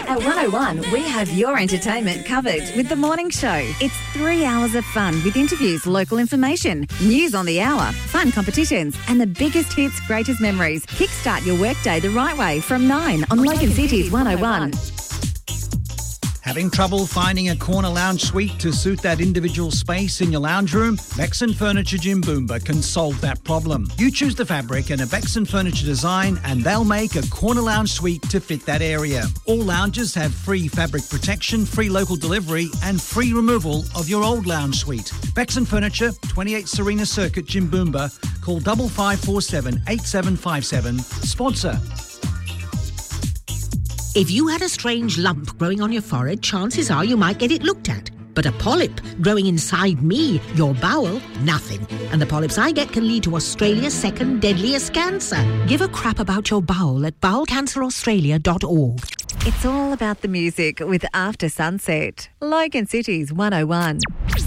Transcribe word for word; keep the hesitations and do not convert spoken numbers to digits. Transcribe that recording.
At one oh one, we have your entertainment covered with The Morning Show. It's three hours of fun with interviews, local information, news on the hour, fun competitions, and the biggest hits, greatest memories. Kickstart your workday the right way from nine on Logan City's one oh one. Having trouble finding a corner lounge suite to suit that individual space in your lounge room? Bexon Furniture Jimboomba can solve that problem. You choose the fabric and a Bexon Furniture design and they'll make a corner lounge suite to fit that area. All lounges have free fabric protection, free local delivery and free removal of your old lounge suite. Bexon Furniture, twenty-eight Serena Circuit, Jimboomba. Call five five four seven, eight seven five seven. Sponsor. If you had a strange lump growing on your forehead, chances are you might get it looked at. But a polyp growing inside me, your bowel, nothing. And the polyps I get can lead to Australia's second deadliest cancer. Give a crap about your bowel at bowel cancer australia dot org. It's all about the music with After Sunset. Logan City's one oh one.